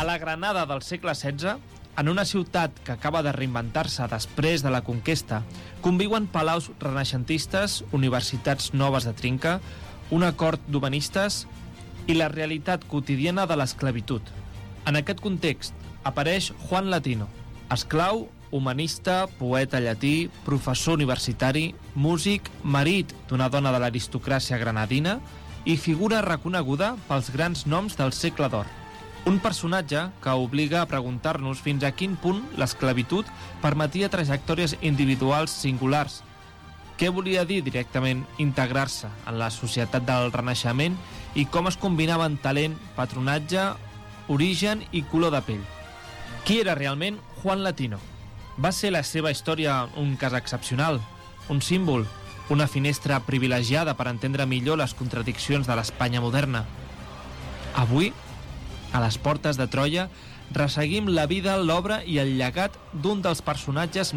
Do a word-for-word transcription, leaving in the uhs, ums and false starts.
A la Granada del segle setze, en una ciutat que acaba de reinventar-se després de la conquesta, conviuen palaus renaixentistes, universitats noves de trinca, una cort d'humanistes i la realitat quotidiana de l'esclavitud. En aquest context apareix Juan Latino, esclau, humanista, poeta llatí, professor universitari, músic, marit d'una dona de l'aristocràcia granadina i figura reconeguda pels grans noms del segle d'or. Un personatge que obliga a preguntar-nos fins a quin punt l'esclavitud permetia trajectòries individuals singulars. Què volia dir directament integrar-se en la societat del Renaixement i com es combinaven talent, patronatge, origen i color de pell. Qui era realment Juan Latino? Va ser la seva història un cas excepcional, un símbol, una finestra privilegiada per entendre millor les contradiccions de l'Espanya moderna. Avui, a les portes de Troia, resseguim la vida, l'obra i el llegat d'un dels personatges